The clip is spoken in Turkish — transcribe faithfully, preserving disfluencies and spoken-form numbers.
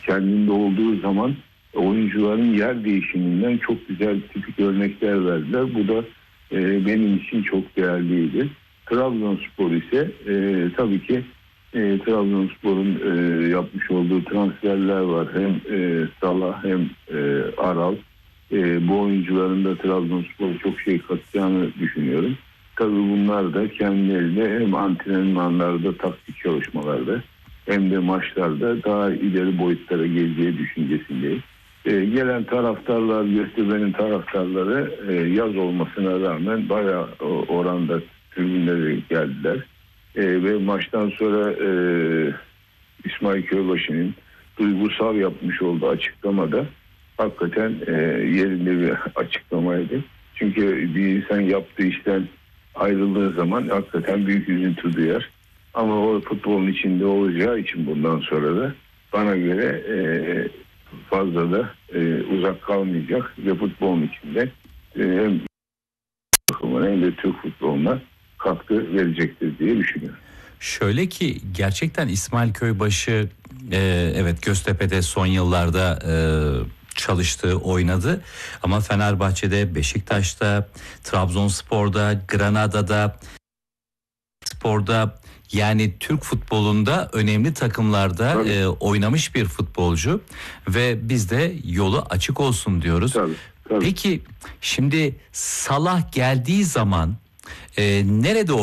kendinde olduğu zaman oyuncuların yer değişiminden çok güzel tipik örnekler verdiler. Bu da e, benim için çok değerliydi. Trabzonspor ise e, tabii ki e, Trabzonspor'un e, yapmış olduğu transferler var. Hem e, Salah hem e, Aral. E, bu oyuncuların da Trabzonspor'a çok şey katacağını düşünüyorum. Tabii bunlar da kendilerine hem antrenmanlarda, taktik çalışmalarda hem de maçlarda daha ileri boyutlara geleceği düşüncesindeyim. E, gelen taraftarlar, Göztepe'nin taraftarları e, yaz olmasına rağmen bayağı oranda tribünlere geldiler. E, ve maçtan sonra e, İsmail Köybaşı'nın duygusal yapmış olduğu açıklamada hakikaten e, yerinde bir açıklamaydı. Çünkü bir insan yaptığı işten ayrıldığı zaman hakikaten büyük üzüntü duyar. Ama o futbolun içinde olacağı için bundan sonra da bana göre e, fazla da e, uzak kalmayacak ve futbolun içinde e, hem hem de Türk futboluna katkı verecektir diye düşünüyorum. Şöyle ki gerçekten İsmail Köybaşı e, evet Göztepe'de son yıllarda e, çalıştı, oynadı ama Fenerbahçe'de, Beşiktaş'ta, Trabzonspor'da, Granada'da, Spor'da, yani Türk futbolunda önemli takımlarda e, oynamış bir futbolcu ve biz de yolu açık olsun diyoruz. Tabii, tabii. Peki şimdi Salah geldiği zaman e, nerede